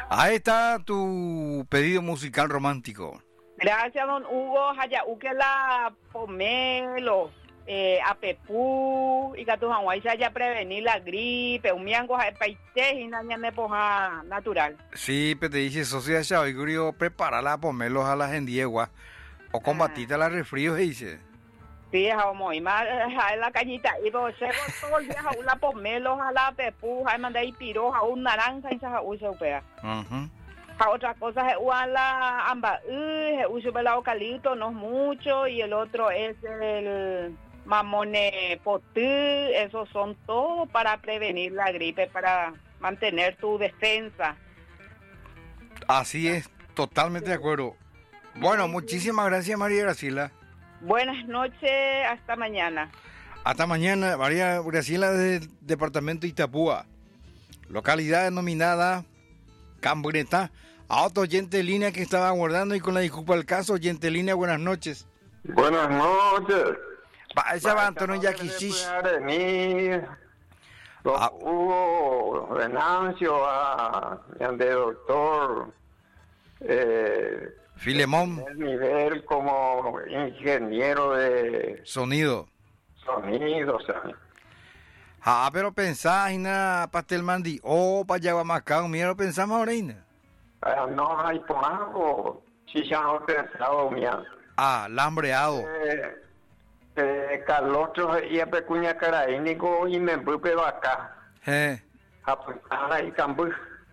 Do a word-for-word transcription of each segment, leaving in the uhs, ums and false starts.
Ahí está tu pedido musical romántico. Gracias, don Hugo. Hayaú que la pomelo, eh, apepú, y que tu Hawái se haya prevenir la gripe, un miango de paité y naña nepoja natural. Sí, pero te dice, socia Chávez, quería prepararla a pomelos a la gendiegua o combatirte a la resfrío, dice. Sí, Jaumo, y más en la cañita, y todo todo el día Jaú la pomelo, a la apepú, a mandar y piro, a un naranja y se Jaú se opera. Uh-huh. A otras cosas es la amba, se usa el eucalipto, no es mucho, y el otro es el mamone potú, esos son todos para prevenir la gripe, para mantener tu defensa. Así es, totalmente de acuerdo. Bueno, muchísimas gracias, María Graciela. Buenas noches, hasta mañana. Hasta mañana, María Graciela del departamento Itapúa, localidad denominada Cambreta. A otro oyente en línea que estaba aguardando y con la disculpa del caso, oyente en línea, buenas noches. Buenas noches. Va, esa va Antonio Yaquisich. Don Hugo Venancio, a de doctor eh, Filemón. el nivel como ingeniero de Sonido. Sonido, o sea. Ah, pero pensás, Ina, pastel mandi, oh, para Yaguamacán, mira, lo pensamos ahora, Ina. Ah, no hay por algo, si ya no he pensado, mía. Ah, lambreado. Eh, eh, Carlotro y a Pecuña Caraínico y me embupe vaca. Eh. A Puntana y Cambú.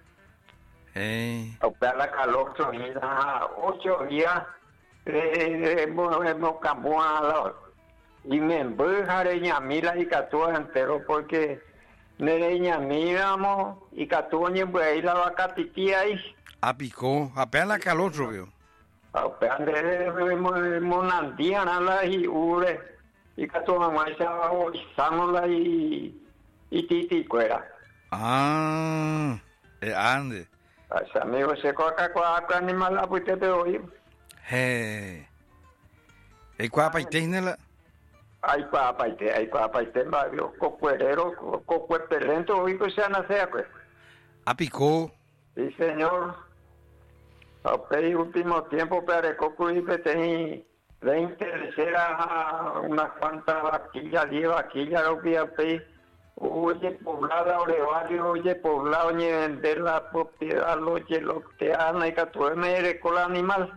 Eh. A Upala Carlotro y a ocho días. Eh, hemos cambiado. Y me embujaré Ñamila y Catúa entero porque me Ñamilamos y Catúa y pues la vaca titía ahí. A picó, apenas la calor, veo. Apenas de monandiana la y ure y Catúa más sámola y y titi cuera. Ah, eh, ande. Ese amigo se coca cuatro animal la puite te oí. Eh. ¿Y cuál paitén la? Ay papá, y ay papá, y te barrio cocuerero, cocuepelento, hoy que se nace pues. A picó. Sí, señor. A pei último tiempo para coco y que tenía veinte tercera unas cuantas vaquillas, diez vaquillas, lo que a pei. Oye, poblada, orevario, oye, poblado, ni vender la propiedad, oye, lo que te han, y que tú me eres con el animal.